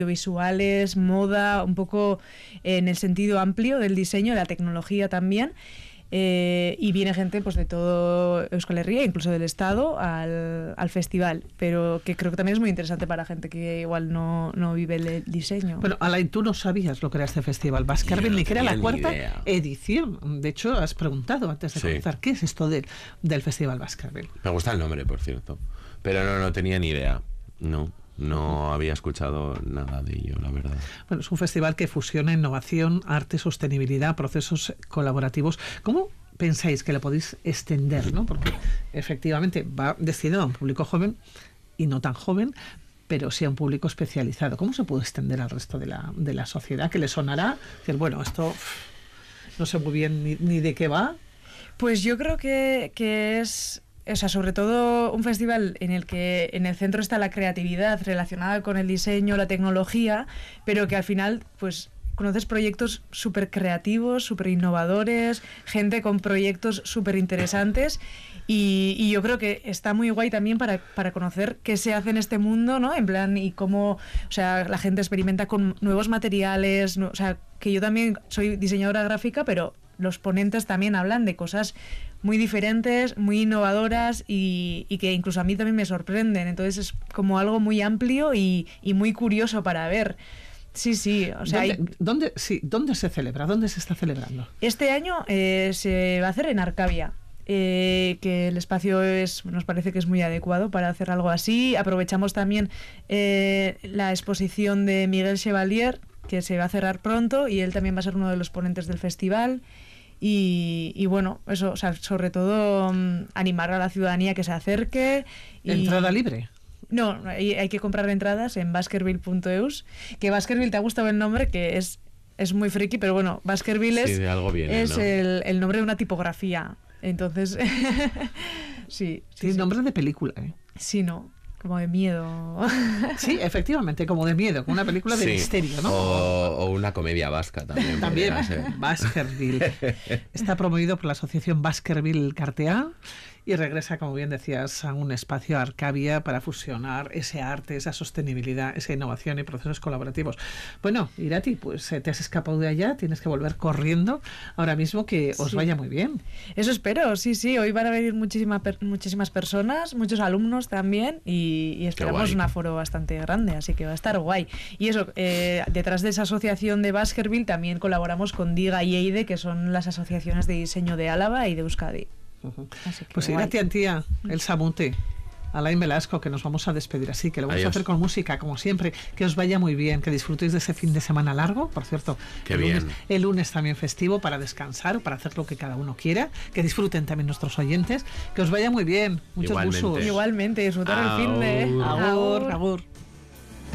visuales, moda, un poco en el sentido amplio del diseño, la tecnología también. Y viene gente pues de todo Euskal Herria, incluso del Estado, al festival, pero que creo que también es muy interesante para gente que igual no vive el diseño. Bueno, Alain, tú no sabías lo que era este festival Baskerville, ni que era la cuarta edición. De hecho, has preguntado antes de comenzar, ¿qué es esto del festival Baskerville? Me gusta el nombre, por cierto, pero no tenía ni idea, no había escuchado nada de ello, la verdad. Bueno, es un festival que fusiona innovación, arte, sostenibilidad, procesos colaborativos. ¿Cómo pensáis que lo podéis extender, ¿no? Porque efectivamente va destinado a un público joven y no tan joven, pero sí a un público especializado. ¿Cómo se puede extender al resto de la sociedad? ¿Que le sonará? Decir, bueno, esto no sé muy bien ni de qué va. Pues yo creo que es... O sea, sobre todo un festival en el que en el centro está la creatividad relacionada con el diseño, la tecnología, pero que al final, pues, conoces proyectos súper creativos, súper innovadores, gente con proyectos súper interesantes y yo creo que está muy guay también para conocer qué se hace en este mundo, ¿no? En plan, y cómo, o sea, la gente experimenta con nuevos materiales, o sea, que yo también soy diseñadora gráfica, pero los ponentes también hablan de cosas muy diferentes, muy innovadoras y que incluso a mí también me sorprenden. Entonces es como algo muy amplio y muy curioso para ver. Sí, o sea... ¿Dónde se celebra? ¿Dónde se está celebrando? Este año se va a hacer en Arcavia. Que el espacio nos parece que es muy adecuado para hacer algo así. Aprovechamos también la exposición de Miguel Chevalier, que se va a cerrar pronto, y él también va a ser uno de los ponentes del festival. Y bueno, eso, o sea, sobre todo animar a la ciudadanía que se acerque. ¿Entrada libre? No, hay que comprar entradas en baskerville.eus. Que Baskerville, te ha gustado el nombre, que es muy friki, pero bueno, Baskerville sí, de algo viene, es ¿no? el nombre de una tipografía. Entonces, sí. Tiene nombre de película, ¿eh? Sí, ¿no? Como de miedo. Sí, efectivamente, como de miedo, como una película de misterio, ¿no? O una comedia vasca también. También, Baskerville. Está promovido por la asociación Baskerville Cartea y regresa, como bien decías, a un espacio Arcavia para fusionar ese arte, esa sostenibilidad, esa innovación y procesos colaborativos. Bueno, Irati, pues te has escapado de allá, tienes que volver corriendo ahora mismo, que os vaya muy bien. Eso espero, sí. Hoy van a venir muchísimas personas, muchos alumnos también y esperamos un aforo bastante grande, así que va a estar guay. Y eso, detrás de esa asociación de Baskerville también colaboramos con DIGA y EIDE, que son las asociaciones de diseño de Álava y de Euskadi. Pues Irati tía, el Samute, Alain Velasco, que nos vamos a despedir así, que lo vamos a hacer con música, como siempre. Que os vaya muy bien, que disfrutéis de ese fin de semana largo, por cierto. El lunes también festivo, para descansar, para hacer lo que cada uno quiera. Que disfruten también nuestros oyentes. Que os vaya muy bien. Muchos besos. Igualmente, disfrutar el fin de... Agur.